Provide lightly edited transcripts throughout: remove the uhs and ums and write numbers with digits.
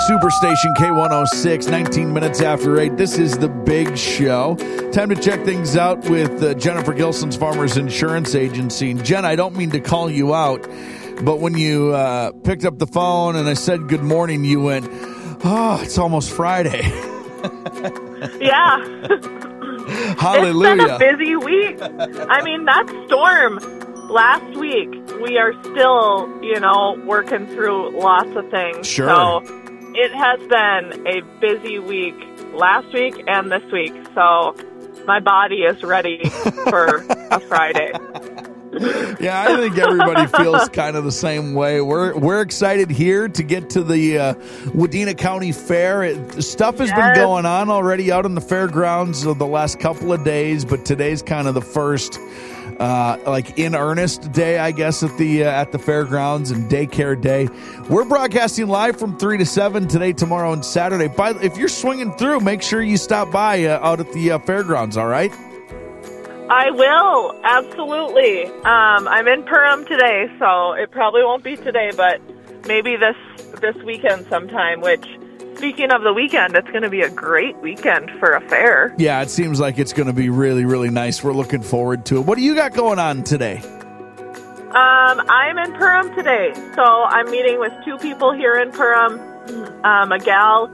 Superstation K106, 19 minutes after 8. This is the big show. Time to check things out with Jennifer Gilson's Farmers Insurance Agency. And Jen, I don't mean to call you out, but when you picked up the phone and I said good morning, you went, oh, it's almost Friday. Yeah. Hallelujah. It's been a busy week. I mean, that storm last week, we are still, working through lots of things. Sure. So it has been a busy week last week and this week. So my body is ready for a Friday. Yeah, I think everybody feels kind of the same way. We're excited here to get to the Wadena County Fair. Stuff has been going on already out in the fairgrounds the last couple of days, but today's kind of the first in earnest day, I guess, at the fairgrounds and daycare day. We're broadcasting live from 3 to 7 today, tomorrow, and Saturday. If you're swinging through, make sure you stop by out at the fairgrounds, all right? I will, absolutely. I'm in Perham today, so it probably won't be today, but maybe this weekend sometime, which, speaking of the weekend, it's going to be a great weekend for a fair. Yeah, it seems like it's going to be really, really nice. We're looking forward to it. What do you got going on today? I'm in Perham today, so I'm meeting with two people here in Perham. A gal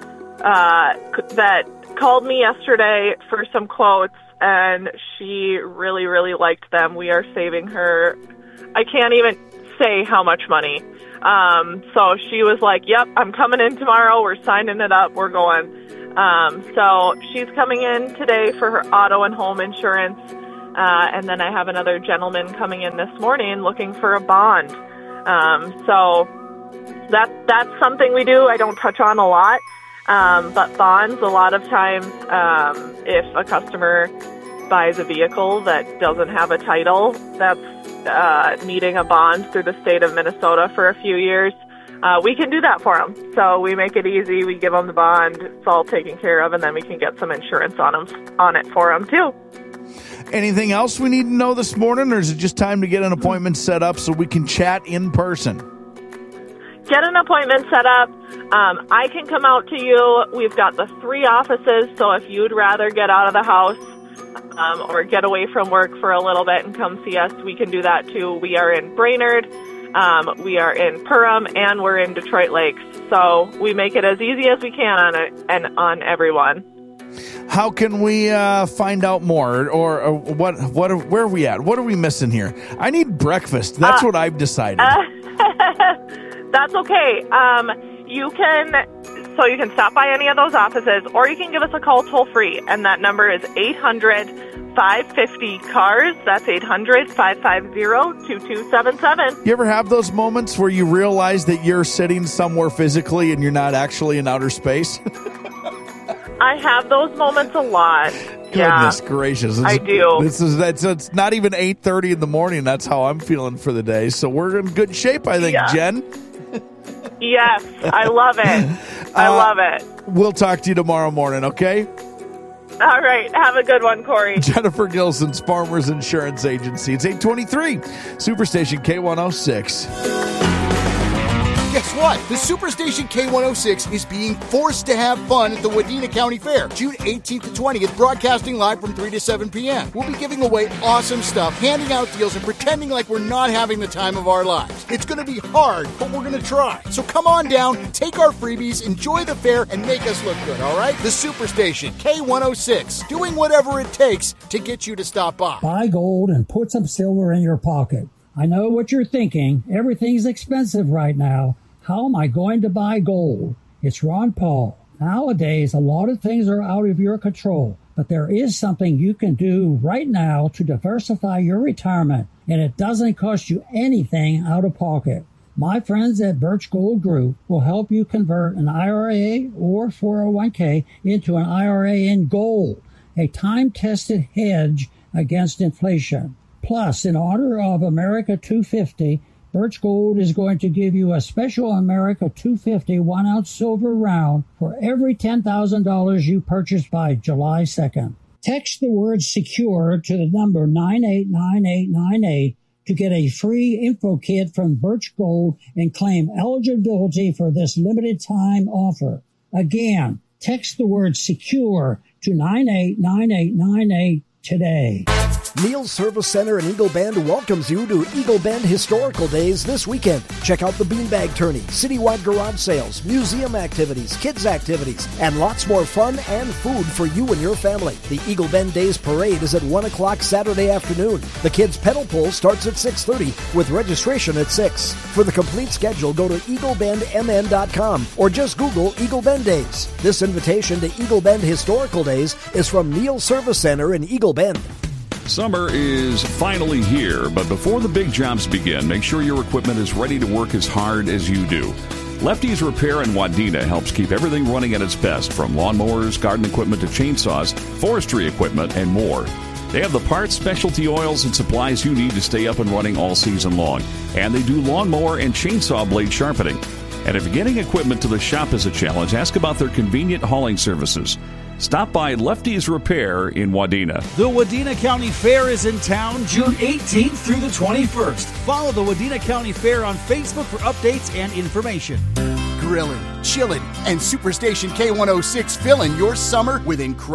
that called me yesterday for some quotes, and she really, really liked them. We are saving her, I can't even say how much money. So she was like, yep, I'm coming in tomorrow. We're signing it up. We're going. So she's coming in today for her auto and home insurance. And then I have another gentleman coming in this morning looking for a bond. So that's something we do. I don't touch on a lot. But bonds, a lot of times, if a customer buys a vehicle that doesn't have a title, that's needing a bond through the state of Minnesota for a few years, we can do that for them. So we make it easy. We give them the bond. It's all taken care of, and then we can get some insurance on it for them, too. Anything else we need to know this morning, or is it just time to get an appointment set up so we can chat in person? Get an appointment set up. I can come out to you. We've got the 3 offices, so if you'd rather get out of the house or get away from work for a little bit and come see us, we can do that too. We are in Brainerd, we are in Perham, and we're in Detroit Lakes. So we make it as easy as we can on everyone. How can we find out more, or where are we at? What are we missing here? I need breakfast. That's what I've decided. That's okay. You can stop by any of those offices, or you can give us a call toll free, and that number is 800-550-CARS. That's 800-550-2277. You ever have those moments where you realize that you're sitting somewhere physically and you're not actually in outer space? I have those moments a lot. Goodness gracious. I do. It's not even 8:30 in the morning. That's how I'm feeling for the day. So we're in good shape, I think, Jen. Yes, I love it. I love it. We'll talk to you tomorrow morning, okay? All right. Have a good one, Corey. Jennifer Gilson's Farmers Insurance Agency. It's 8:23, Superstation K106. Guess what? The Superstation K106 is being forced to have fun at the Wadena County Fair, June 18th to 20th, broadcasting live from 3 to 7 p.m. We'll be giving away awesome stuff, handing out deals, and pretending like we're not having the time of our lives. It's going to be hard, but we're going to try. So come on down, take our freebies, enjoy the fair, and make us look good, all right? The Superstation K106, doing whatever it takes to get you to stop by. Buy gold and put some silver in your pocket. I know what you're thinking. Everything's expensive right now. How am I going to buy gold? It's Ron Paul. Nowadays, a lot of things are out of your control, but there is something you can do right now to diversify your retirement, and it doesn't cost you anything out of pocket. My friends at Birch Gold Group will help you convert an IRA or 401k into an IRA in gold, a time-tested hedge against inflation. Plus, in honor of America 250, Birch Gold is going to give you a special America 250 1-ounce silver round for every $10,000 you purchase by July 2nd. Text the word SECURE to the number 989898 to get a free info kit from Birch Gold and claim eligibility for this limited time offer. Again, text the word SECURE to 989898 today. Neil Service Center in Eagle Bend welcomes you to Eagle Bend Historical Days this weekend. Check out the beanbag tourney, citywide garage sales, museum activities, kids activities, and lots more fun and food for you and your family. The Eagle Bend Days Parade is at 1 o'clock Saturday afternoon. The kids' pedal pull starts at 6:30 with registration at 6. For the complete schedule, go to eaglebendmn.com or just Google Eagle Bend Days. This invitation to Eagle Bend Historical Days is from Neil Service Center in Eagle Bend. Summer is finally here, but before the big jobs begin, make sure your equipment is ready to work as hard as you do. Lefty's Repair in Wadena helps keep everything running at its best, from lawnmowers, garden equipment to chainsaws, forestry equipment, and more. They have the parts, specialty oils, and supplies you need to stay up and running all season long. And they do lawnmower and chainsaw blade sharpening. And if getting equipment to the shop is a challenge, ask about their convenient hauling services. Stop by Lefty's Repair in Wadena. The Wadena County Fair is in town June 18th through the 21st. Follow the Wadena County Fair on Facebook for updates and information. Grilling, chilling, and Superstation K106 filling your summer with incredible